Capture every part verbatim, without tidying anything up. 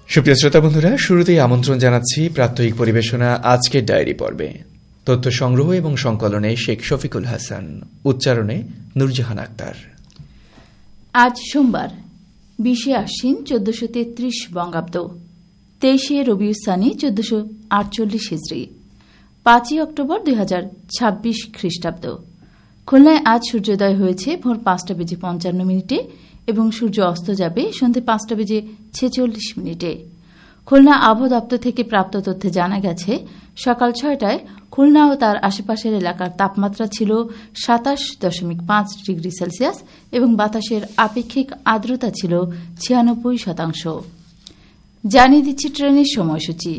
সুপ্রিয় শ্রোতা বন্ধুরা, শুরুতেই আমন্ত্রণ জানাচ্ছি প্রাত্যহিক পরিবেশনা আজকের ডায়েরি পর্বে। তথ্য সংগ্রহ এবং সংকলনে শেখ শফিকুল হাসান, উচ্চারণে নূরজাহান আক্তার। আজ সোমবার বিশে আশ্বিন চোদ্দশো তেত্রিশ বঙ্গাব্দ, তেইশে রবিউসানি চোদ্দশো আটচল্লিশ হিজড়ি, পাঁচই অক্টোবর দুই হাজার ছাব্বিশ খ্রিস্টাব্দ। খুলনায় আজ সূর্যোদয় হয়েছে ভোর পাঁচটা বেজে পঞ্চান্ন মিনিটে এবং সূর্য অস্ত যাবে সন্ধ্যে পাঁচটা বেজে ছেচল্লিশ মিনিটে। খুলনা আবহাওয়া দপ্তর থেকে প্রাপ্ত তথ্যে জানা গেছে, সকাল ছয়টায় খুলনা ও তার আশেপাশের এলাকার তাপমাত্রা ছিল সাতাশ দশমিক পাঁচ ডিগ্রি সেলসিয়াস এবং বাতাসের আপেক্ষিক আর্দ্রতা ছিল ছিয়ানব্বই শতাংশ। জানিয়ে দিচ্ছি ট্রেনের সময়সূচি।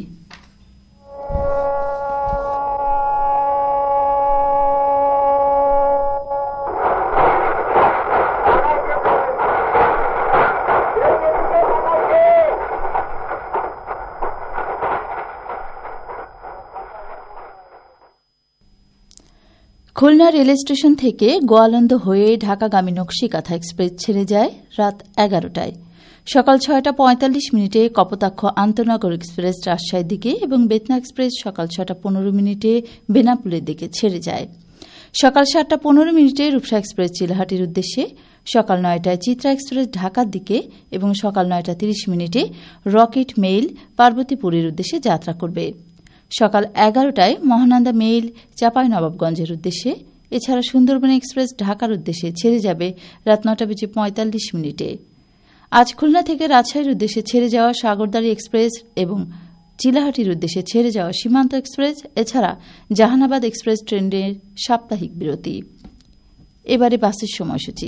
খুলনা রেল স্টেশন থেকে গোয়ালন্দ হয়ে ঢাকাগামী নকশিকাঁথা এক্সপ্রেস ছেড়ে যায় রাত এগারোটায়। সকাল ছয়টা পঁয়তাল্লিশ মিনিটে কপোতাক্ষ আন্তনগর এক্সপ্রেস রাজশাহীর দিকে এবং বেতনা এক্সপ্রেস সকাল ছটা পনেরো মিনিটে বেনাপুলের দিকে ছেড়ে যায়। সকাল সাতটা পনেরো মিনিটে রূপসা এক্সপ্রেস চিলাহাটির উদ্দেশ্যে, সকাল নয়টায় চিত্রা এক্সপ্রেস ঢাকার দিকে এবং সকাল নয়টা তিরিশ মিনিটে রকেট মেইল পার্বতীপুরের উদ্দেশ্যে যাত্রা করবে। সকাল এগারোটায় মহানন্দা মেইল চাঁপাইনবাবগঞ্জের উদ্দেশ্যে, এছাড়া সুন্দরবন এক্সপ্রেস ঢাকার উদ্দেশ্যে ছেড়ে যাবে রাত নটা বেজে পঁয়তাল্লিশ মিনিটে। আজ খুলনা থেকে রাজশাহীর উদ্দেশ্যে ছেড়ে যাওয়া সাগরদাড়ি এক্সপ্রেস এবং চিলাহাটির উদ্দেশ্যে ছেড়ে যাওয়া সীমান্ত এক্সপ্রেস, এছাড়া জাহানাবাদ এক্সপ্রেস ট্রেনের সাপ্তাহিক বিরতি। এবারে বাসের সময়সূচি।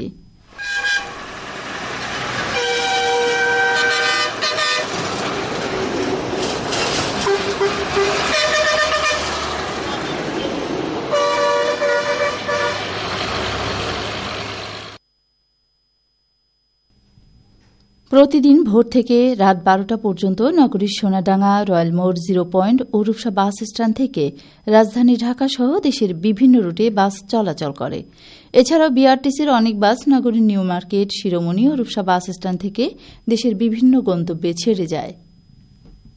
প্রতিদিন ভোর থেকে রাত বারোটা পর্যন্ত নগরীর সোনাডাঙ্গা, রয়্যাল মোড়, জিরো পয়েন্ট ও রূপসা বাস স্ট্যান্ড থেকে রাজধানী ঢাকা সহ দেশের বিভিন্ন রুটে বাস চলাচল করে। এছাড়াও বিআরটিসির অনেক বাস নগরীর নিউ মার্কেট, শিরোমণি ও রূপসা বাস স্ট্যান্ড থেকে দেশের বিভিন্ন গন্তব্যে ছেড়ে যায়।